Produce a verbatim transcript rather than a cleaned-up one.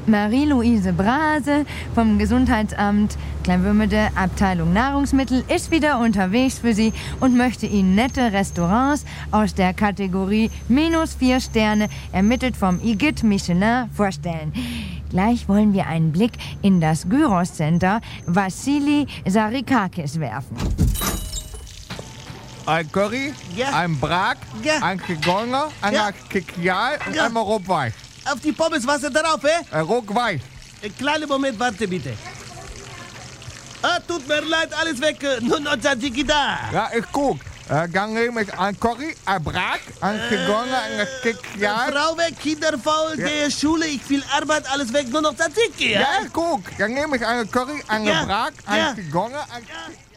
Marie-Louise Brase vom Gesundheitsamt Kleinwürmede Abteilung Nahrungsmittel ist wieder unterwegs für Sie und möchte Ihnen nette Restaurants aus der Kategorie minus vier Sterne, ermittelt vom Igitt Michelin, vorstellen. Gleich wollen wir einen Blick in das Gyros Center Vassili Sarikakis werfen. Ein Curry, Ja. ein Brak, Ja. ein Kigorner, ein Ja. Kikial und Ja. einmal Rotweich. Auf die Pommes Wasser drauf, eh? Äh, Rotweich. Ein kleiner Moment, warte bitte. Ah, tut mir leid, alles weg. äh, Nur noch Tzatziki da. Ja, ich guck. Äh, dann nehme ich ein Curry, ein Brak, ein Kigorner, ein Kikial. Frau weg, Kinder faul, Ja. gehe Schule, ich viel Arbeit, alles weg, nur noch Tzatziki, ja? Ja, ich guck. Dann nehme ich einen Curry, einen Ja. Brak, Ja. ein Kigorner, ein... Ja.